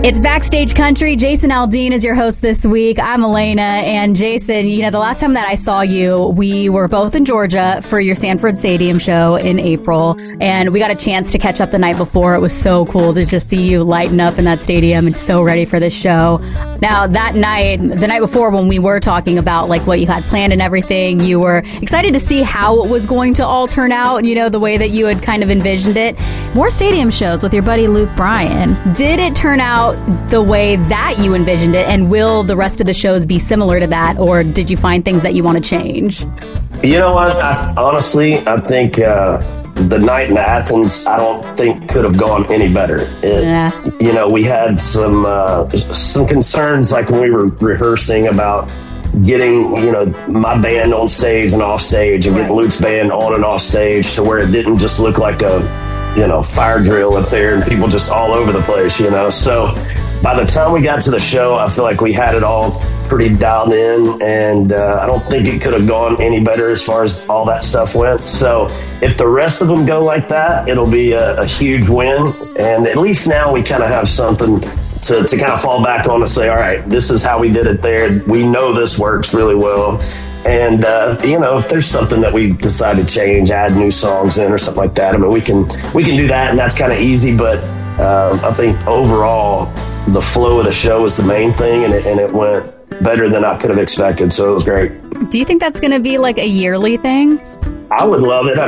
It's Backstage Country. Jason Aldean is your host this week. I'm Elena. And Jason, the last time that I saw you, we were both in Georgia for your Sanford Stadium show in April. And we got a chance to catch up the night before. It was so cool to just see you lighten up in that stadium and so ready for this show. Now, that night, the night before when we were talking about like what you had planned and everything, you were excited to see how it was going to all turn out, the way that you had kind of envisioned it. More stadium shows with your buddy Luke Bryan. Did it turn out the way that you envisioned it, and will the rest of the shows be similar to that, or did you find things that you want to change? You know what? Honestly, I think the night in Athens, I don't think could have gone any better. We had some concerns, like when we were rehearsing about getting, my band on stage and off stage, and getting Luke's band on and off stage to where it didn't just look like a, fire drill up there and people just all over the place, So by the time we got to the show, I feel like we had it all pretty dialed in, and I don't think it could have gone any better as far as all that stuff went. So if the rest of them go like that, it'll be a huge win. And at least now we kind of have something to kind of fall back on to say, all right, this is how we did it there. We know this works really well. And, if there's something that we decide to change, add new songs in or something like that, we can do that, and that's kind of easy. But I think overall, the flow of the show was the main thing, and it went better than I could have expected. So it was great. Do you think that's going to be like a yearly thing? I would love it.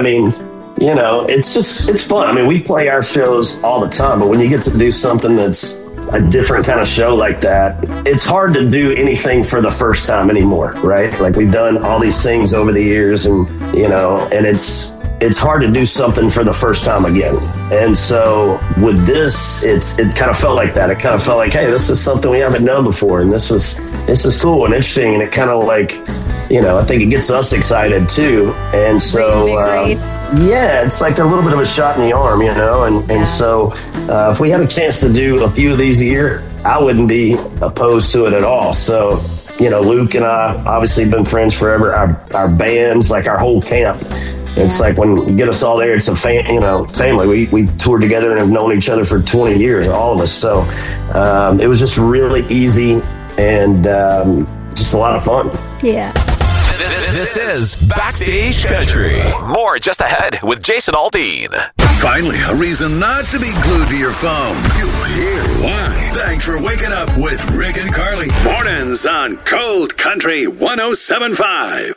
It's fun. We play our shows all the time, but when you get to do something that's a different kind of show like that, it's hard to do anything for the first time anymore, right? Like, we've done all these things over the years, and and it's hard to do something for the first time again. And so with this, it kind of felt like that. It kind of felt like, hey, this is something we haven't done before, and this is cool and interesting, and it kind of like, I think it gets us excited too. And so, it's like a little bit of a shot in the arm, So if we had a chance to do a few of these a year, I wouldn't be opposed to it at all. So, Luke and I obviously been friends forever. Our bands, like our whole camp, it's like when you get us all there, it's a family. We toured together and have known each other for 20 years, all of us. So it was just really easy and just a lot of fun. Yeah. This is Backstage Country. More just ahead with Jason Aldean. Finally, a reason not to be glued to your phone. You'll hear why. Thanks for waking up with Rick and Carly. Mornings on Cold Country 107.5.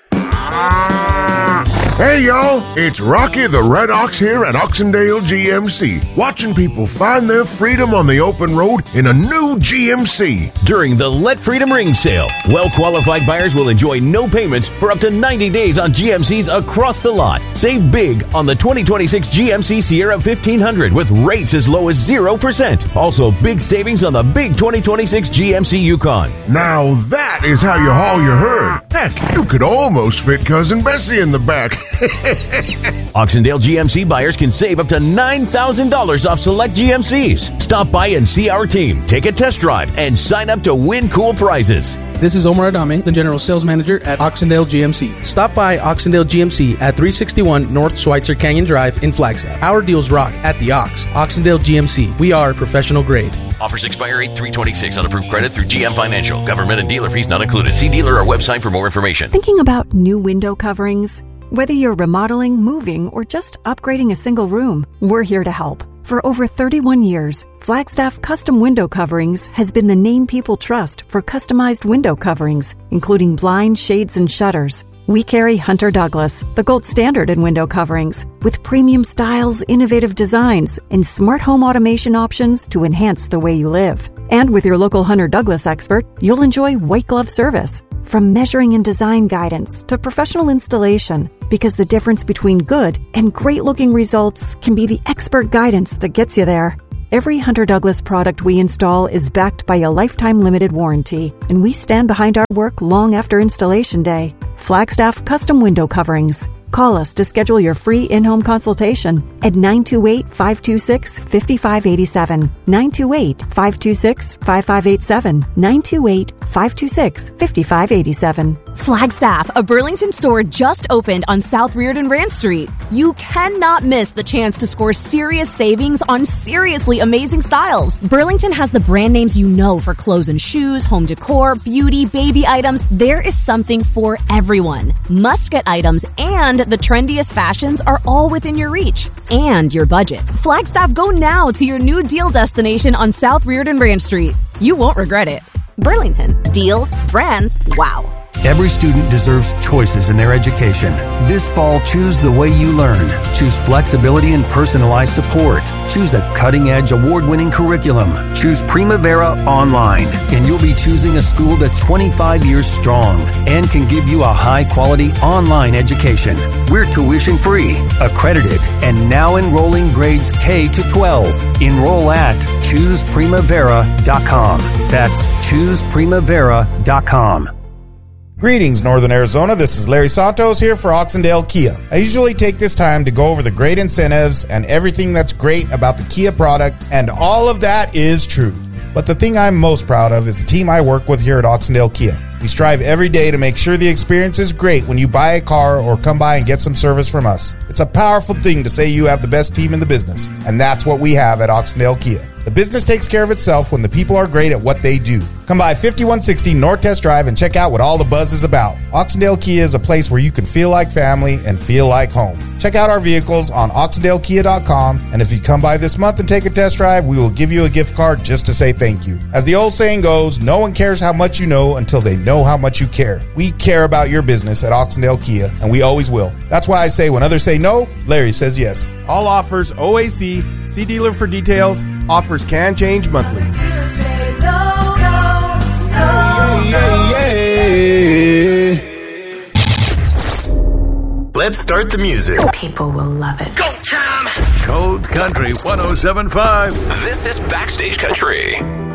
Hey, y'all, it's Rocky the Red Ox here at Oxendale GMC, watching people find their freedom on the open road in a new GMC. During the Let Freedom Ring sale, well-qualified buyers will enjoy no payments for up to 90 days on GMCs across the lot. Save big on the 2026 GMC Sierra 1500 with rates as low as 0%. Also, big savings on the big 2026 GMC Yukon. Now that is how you haul your herd. Heck, you could almost fit Cousin Bessie in the back. Oxendale GMC buyers can save up to $9,000 off select GMCs. Stop by and see our team, take a test drive, and sign up to win cool prizes. This is Omar Adame, the General Sales Manager at Oxendale GMC. Stop by Oxendale GMC at 361 North Schweitzer Canyon Drive in Flagstaff. Our deals rock at the Oxendale GMC. We are professional grade. Offers expire 8/3/26 on approved credit through GM Financial. Government and dealer fees not included. See dealer or website for more information. Thinking about new window coverings? Whether you're remodeling, moving, or just upgrading a single room, we're here to help. For over 31 years, Flagstaff Custom Window Coverings has been the name people trust for customized window coverings, including blinds, shades, and shutters. We carry Hunter Douglas, the gold standard in window coverings, with premium styles, innovative designs, and smart home automation options to enhance the way you live. And with your local Hunter Douglas expert, you'll enjoy white glove service. From measuring and design guidance to professional installation, because the difference between good and great-looking results can be the expert guidance that gets you there. Every Hunter Douglas product we install is backed by a lifetime limited warranty, and we stand behind our work long after installation day. Flagstaff Custom Window Coverings. Call us to schedule your free in-home consultation at 928-526-5587. 928-526-5587. 928-526-5587. Flagstaff, a Burlington store just opened on South Reardon Ranch Street. You cannot miss the chance to score serious savings on seriously amazing styles. Burlington has the brand names you know for clothes and shoes, home decor, beauty, baby items. There is something for everyone. Must-get items and the trendiest fashions are all within your reach and your budget. Flagstaff, go now to your new deal destination on South Reardon Ranch Street. You won't regret it. Burlington. Deals, brands, wow. Every student deserves choices in their education. This fall, choose the way you learn. Choose flexibility and personalized support. Choose a cutting-edge, award-winning curriculum. Choose Primavera Online. And you'll be choosing a school that's 25 years strong and can give you a high-quality online education. We're tuition-free, accredited, and now enrolling grades K to 12. Enroll at ChoosePrimavera.com. That's ChoosePrimavera.com. Greetings, Northern Arizona. This is Larry Santos here for Oxendale Kia. I usually take this time to go over the great incentives and everything that's great about the Kia product, and all of that is true. But the thing I'm most proud of is the team I work with here at Oxendale Kia. We strive every day to make sure the experience is great when you buy a car or come by and get some service from us. It's a powerful thing to say you have the best team in the business, and that's what we have at Oxendale Kia. The business takes care of itself when the people are great at what they do. Come by 5160 North Test Drive and check out what all the buzz is about. Oxendale Kia is a place where you can feel like family and feel like home. Check out our vehicles on oxendalekia.com, and if you come by this month and take a test drive, we will give you a gift card just to say thank you. As the old saying goes, no one cares how much you know until they know how much you care. We care about your business at Oxendale Kia, and we always will. That's why I say when others say no, Larry says yes. All offers OAC. See dealer for details. Offers can change monthly. Let's start the music. People will love it. Go time! Cold Country 107.5. This is Backstage Country.